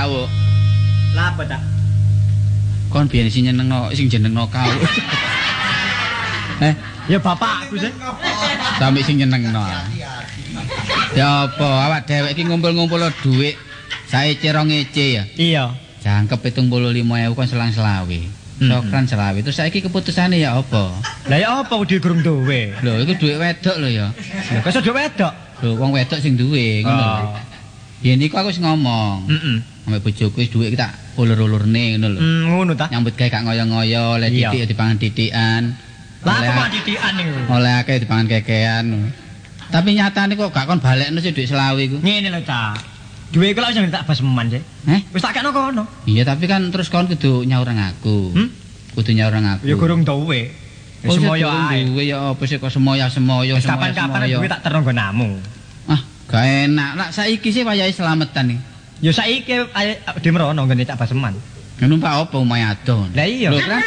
kawuk. Lah apa ta? Kon biyen sing jenengno kawuk. Ya bapakku sih. Sampai sing nyenengno. Ya apa awak dhewek iki ngumpul-ngumpul dhuwit saece rong ece ya. Iya. Jangkep 75.000 kon selang selawe. Sokran selawe. Terus saiki keputusane ya apa? Lah ya apa kudu gurung duwe? Lho iku dhuwit wedok lho ya. Lah kok iso wedok? Lho wong wedok sing duwe ngono lho. Ya niku aku wis ngomong. Heeh. Ambek bojoku wis dhuwit tak ulur-ulurne ngono lho. Ngono ta? Nyambut gawe gak ngoyo-ngoyo, lek titik dipangan titikan. Lah apa mak titikan niku? Oleh akeh dipangan kekean. Tapi nyatane kok gak kon balekno sih dhuwit selawe iku. Ngene lho ta. Duwe iku lak wis tak baseman sih. Wis tak kena kono. Iya tapi kan terus kon kudu nyaur nang aku. Kudu nyaur nang aku. Ya gurung duwe. Wis semoyo ae. Duwe ya apa sih kok semoyo-semoyo. Wis kapan-kapan duwe tak terong nggonamu. Ah, gak enak. Lak saiki sih wayahe slametan iki. Ya saiki di merono nggone cak baseman. Numpak apa omahe adon? Lah iya. Lho, Kran.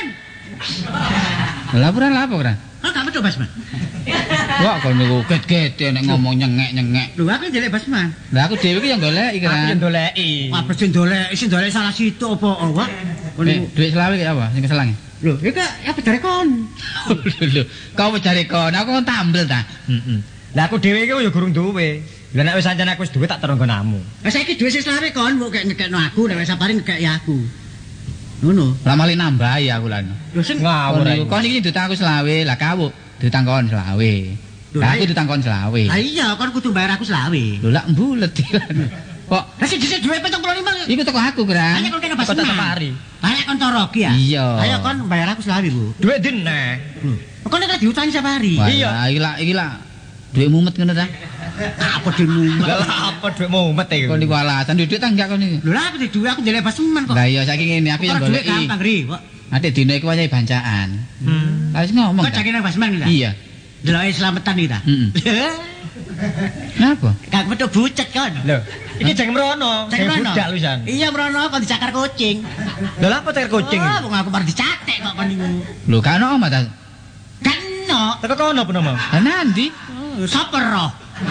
Lah apa, Kran? Kok gak metu Basman? Wah, kon niku get-get nek ngomong nyengek-nyengek. Lho aku njelek Basman. Lah aku dhewe iki yang goleki, Aku Kran. yang doleki. Apa sing dolek salah situ apa awak? Duit selawe ki apa? Sing keselange. Lho, iki apa dari kon? Lho, kau cari kon, aku kon tambel ta. Heeh. Lah aku dhewe iki ya gurung duwe. Lah nek wis ancen aku wis duwe tak terong nggonamu. Lah saiki duwe sing selawe kon mbok ngekekno aku nek wis sapari ngekeki aku. Ngono. Lah malah nambahi aku lan. Lho sing Ngawur ae. Kon iki ditang aku selawe, lah kawuk ditangkon selawe. Lah aku ditangkon selawe. Lah iya kon kudu bayar aku selawe. Lho lak mbulet iki lan. Kok Lah sing dhisik duwe 75. iku teko aku, Kran. Hanya kon kena Kok tak Basman. separi. Banyak kon toroki ya? Iya. Ayo kon bayar aku selawe, Bu. Duwe dine. Kon nek diutangi sapari. Iya, iki lak duit mumet ngono ta. Apa dimu? Lah apa duit mumet iki? Kon niku alasan duit ta enggak kon iki. Lho lah aku duwe aku njelek Basman kok. Lah iya saiki ngene aku yang Kok duwe goleki. gampang ri, kok. Ate dina iki wayahe bancaan. Lah wis ngomong. Kok ta? jake nang Basman iki ta? Iya. Deloke slametan iki ta? Heeh. Napa? Gak metu bucet kon. Lho, iki jeng merono, Cek jeng merono? budak lusan. Iya merono kon dicakar kucing. Lha lha apa cek kucing? Oh, wong aku baru dicatek kok kon niku. Lho kan ono omah ta. Kan no. Teko kono apa nama? Lah nanti Sapa roh?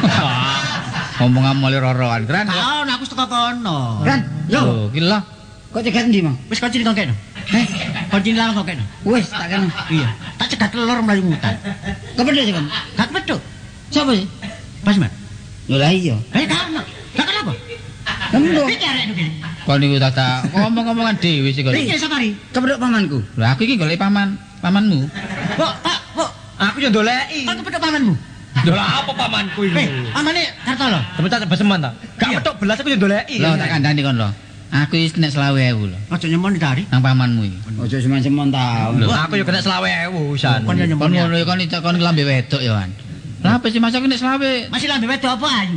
ngomong amole roroan, Kran. Tahu aku teko kono. Kan, yo, Lho, iki lho. kok cegat ndi, Mang? Wis kuncine kok kene. Kuncine lang kok kene. Wis tak kene. Iya. Tak cegat telur mlayu mutan. Kepedhe sih, Kan. Gak metu. Sopo sih? Basman. Lho lah iya. Kan. Gak kenapa? Lembut. Iki arek iki. Kon niku tata ngomong-ngomongan dhewe sih kok. Iki sapari? Kepedhe pamanku. Lho aku iki golek pamanmu. Kok, kok Aku yo ndoleki. kok kepethuk pamanmu? Lho lah apa pamanku iki? Pamane Kartolo. Temen tak baseman ta? Gak metok belas aku yo ndoleki. Lho tak kandhani kon lho. Aku wis nek 20.000 lho. Aja nyemoni tari. Nang pamanmu iki. Ojo semen-semen ta. Lho. Aku yo kena 20.000 san. Kon yo Kon nyemoni. ngono kon kon lambe wedok ya, Wan. Lah apa sih masa aku nek 20? Masih lambe wedok apa ayu?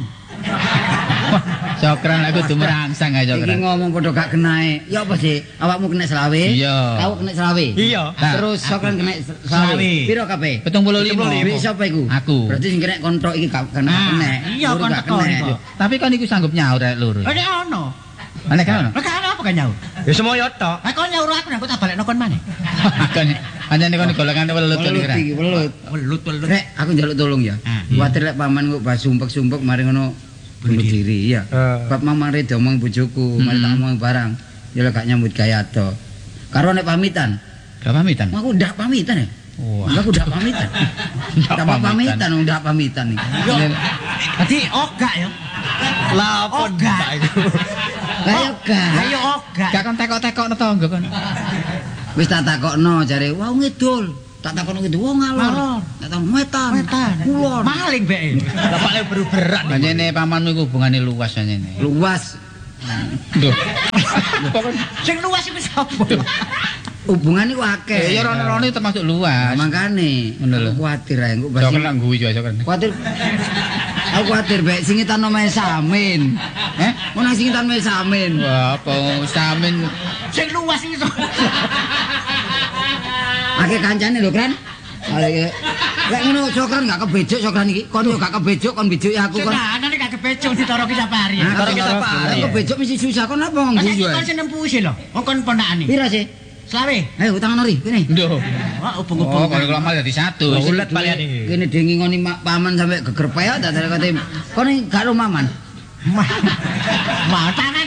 Cokran aku kudu merangsang ae Iki cokran. ngomong padha gak kenae. Ya apa sih? Awakmu kena selawe? Iya. Kau kena selawe? Iya. Terus sokran kena Selawe. selawe. Piro kabeh? 75. Duit sapa iku? Aku. Berarti sing kena kontrol iki gak kena. iya, Loro kon gak teko kena. iki. Tapi kon iku sanggup nyaur rek loro. Nek ono. Ana kan? Lah kan apa kan nyaur? Ya semoyo tok. Lah kon nyaur aku nang tak balekno kon maneh. Kan anjane kon golekane welut Welut kira. iki, welut. Welut. Rek, aku njaluk tolong ya. Kuwatir lek paman kok bas sumpek-sumpek mari ngono bunuh diri ya. Bab mamang redo omong bojoku, mari tak omong barang. Ya lek gak nyambut gawe ado. Karo nek pamitan. Gak pamitan. Aku ndak pamitan ya. Wah. Aku ndak pamitan. Ndak Ndak pamitan, ndak pamitan iki. Dadi ogak ya. Lah apa Ogah. ndak iku? Lah ya gak. Ayo ogak. Gak kon tekok-tekok tangga kon. Wis tak takokno jare, "Wah ngidul." Tak takokno ngidul, "Wong ngalor." Ngalor. Tak takon wetan. Wetan. Kulon. Maling beke. Lah paling berat. Anjene pamanmu iku hubungane luas anjene. Luas. Lho. Sing luas iku sapa? Hubungan iku akeh. Ya rono-rono termasuk luas. Makane Ngono lho. aku kuwatir ae engko Cokran basi. nang guyu aja kan. Kuwatir. Aku kuwatir bek singitan omahe Samin. Mau nang singitan omahe Samin. Wah, apa samin Sing luas iki sapa? Akeh kancane lho, Kran. Lek ngono Cokran gak kebejuk Cokran iki. Kon yo gak kebejuk kon bejuki aku kon. Senane gak kebecung ditoroki sapari. Karo kita pari. Lek kebejuk mesti susah kon apa wong Kan iki guyu. kon seneng puisi lho. Wong kon pondakane. Pira sih? Selawe. Ayo utang nori kene. Nduh. Wah, Oh, ubung-ubung. kalau lama jadi satu. Ulet palian iki. Kene dengi ngoni paman sampe geger pea tak kate. Kon gak ro maman. Mantangan.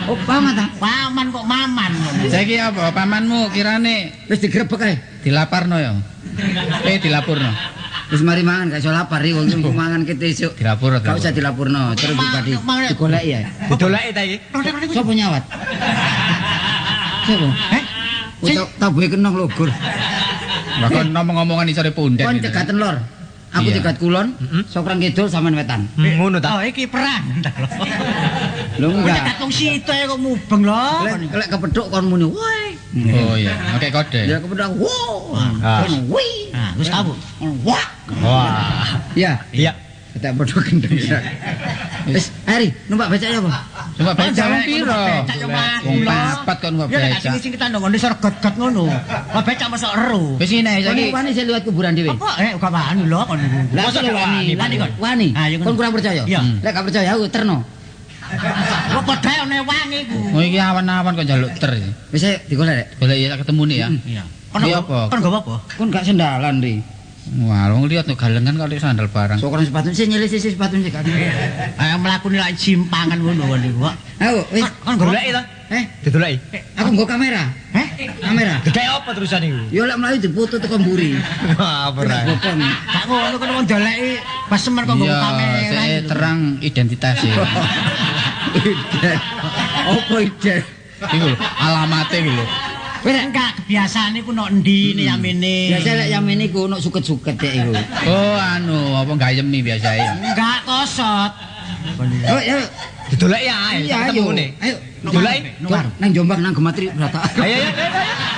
Oh, paman ta? Paman kok maman ngono. Saiki apa pamanmu kirane Wis digrebek ae. dilaparno ya. Dilapurno. Wis mari mangan gak iso lapar iki wong iki mangan kete esuk. Dilapur. Gak usah dilapurno, terus dipadi digoleki ya. Didolaki ta iki? Sopo nyawat? Sopo? Tabuhe kenong logor. Lah kon ngomong-ngomongan isore pundet. Kon cegaten lor. Aku Iya. cegat kulon, Sokrang kidul sampean wetan. Ngono ta. Oh, iki perang. Lho enggak. Katung sito kok mubeng lho. Lek kepethuk kon muni, "Woi." Oh iya, oke kode. Ya kepethuk, "Wo." Ah. Kon, "Wi." Nah, wis kabur. Wah. Wah. Iya. Iya. Kita padha gendeng. Wis, Ari, numpak becak ya, apa? Coba beca wong piro? Becak yo mlaku Wong lho. papat kon kok Ya nek beca. sing kita ndongo sergot-got ngono. Kok becak mosok eru. Wis ini Kon saiki. wani sing liwat kuburan dhewe. Apa gak wani lho kon. Lah Mosok kok wani. Wani kon. Wani. Ah, ya Kon kurang percaya? Iya. Lek gak percaya aku terno. Kok padha one wangi ku. Oh iki awan-awan kok njaluk ter. Wis ayo digolek rek. Golek ya ketemu nih ya. Iya. Iya apa? Kon gak apa? Kon gak sendalan ri. Wah, wong lihat tuh galengan kok sandal barang. Sokrang sepatu sih nyilih sisi sepatu sih kaki. Ayo mlakune lak simpangan ngono kon iku. Ayo, wis. Kon gak Dolaki ta? Didolaki. Aku nggo kamera. Kamera. Gede apa terusan iku? Yo lek mlayu difoto teko mburi. Wah, ora. Bokong. Gak ngono kon wong doleki pas semer kok nggo Iya, kamera. saya gitu. terang identitas ya. Iden. Opo iden? Iku lho, alamate iku lho. Wis enggak kebiasaan iku nok endi yamene. Biasa lek yamen iku ono suket-suket dek iku. Oh, anu, apa gayemi biasae. Enggak kosot. Oh, ya. Didolaki ae. Iya, ayo. Ketemu nih. Ayo. Didolaki. Nang Jombang nang Gematri Brata. Ayo.